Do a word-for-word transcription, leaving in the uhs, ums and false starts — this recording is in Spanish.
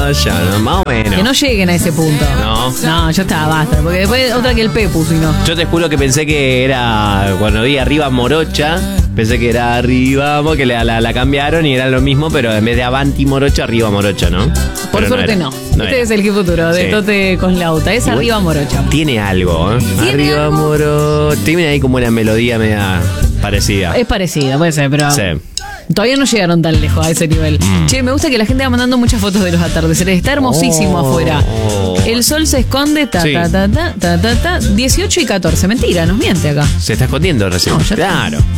morocha, ¿no? Más o menos. Que no lleguen a ese punto. No. No, ya está, basta. Porque después otra que el Pepu, si no. Yo te juro que pensé que era, cuando vi arriba morocha, pensé que era arriba, que la, la, la cambiaron y era lo mismo, pero en vez de Avanti morocha, arriba morocha, ¿no? Por Pero suerte no. no. no este era. es el que futuro de Sí. Tote con Lauta. Es Igual arriba morocha. Tiene algo, ¿eh? ¿Tiene Arriba algo? morocha. Tiene ahí como una melodía media parecida. Es parecido, puede ser, pero Sí. todavía no llegaron tan lejos a ese nivel. Mm. Che, me gusta que la gente va mandando muchas fotos de los atardeceres. Está hermosísimo Oh. afuera. El sol se esconde, ta, Sí. ta, ta, ta, ta, ta, ta. dieciocho y catorce. Mentira, nos miente acá. Se está escondiendo recién. No, ya está. Claro.